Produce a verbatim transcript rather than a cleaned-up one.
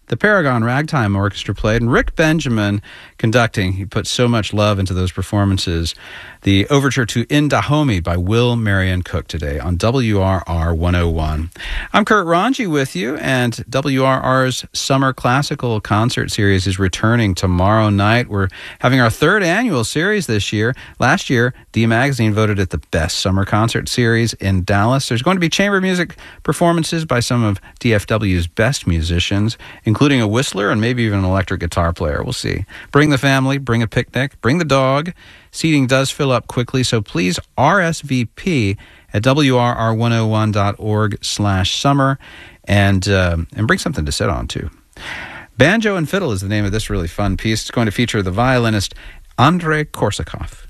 the Paragon Ragtime Orchestra played, and Rick Benjamin conducting. He put so much love into those performances. The overture to In Dahomey by Will Marion Cook today on W R R one oh one. I'm Kurt Ranji with you, and W R R's Summer Classical Concert Series is returning tomorrow night. We're having our third annual series this year. Last year, D Magazine voted it the best summer concert series in Dallas. There's going to be chamber music performances by some of D F W's best musicians, including a whistler and maybe even an electric guitar player. We'll see. Bring the family, bring a picnic, bring the dog. Seating does fill up quickly, so please R S V P at W R R one oh one dot org slash summer and, uh, and bring something to sit on, too. Banjo and Fiddle is the name of this really fun piece. It's going to feature the violinist Andrei Korsakov.